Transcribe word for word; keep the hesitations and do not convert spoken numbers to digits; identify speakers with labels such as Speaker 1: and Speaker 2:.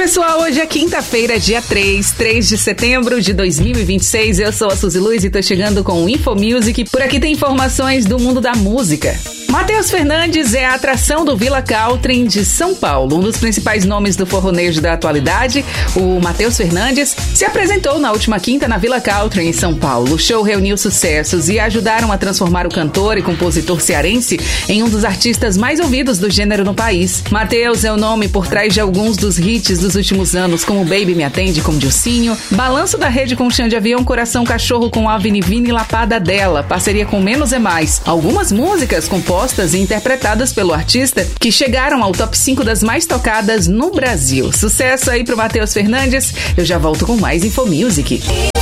Speaker 1: pessoal, hoje é quinta-feira, dia três, três de setembro de dois mil e vinte e seis. Eu sou a Suzy Luz e tô chegando com o InfoMusic. Por aqui tem informações do mundo da música. Matheus Fernandes é a atração do Villa Country de São Paulo. Um dos principais nomes do forronejo da atualidade, o Matheus Fernandes, se apresentou na última quinta na Villa Country em São Paulo. O show reuniu sucessos e ajudaram a transformar o cantor e compositor cearense em um dos artistas mais ouvidos do gênero no país. Matheus é o nome por trás de alguns dos hits dos últimos anos, como Baby Me Atende com Dilcinho, Balanço da Rede com Chão de Avião, Coração Cachorro com Alvin e Vini, Lapada Dela, parceria com Menos é Mais. Algumas músicas compostas e interpretadas pelo artista que chegaram ao top cinco das mais tocadas no Brasil. Sucesso aí pro Matheus Fernandes. Eu já volto com mais InfoMusic.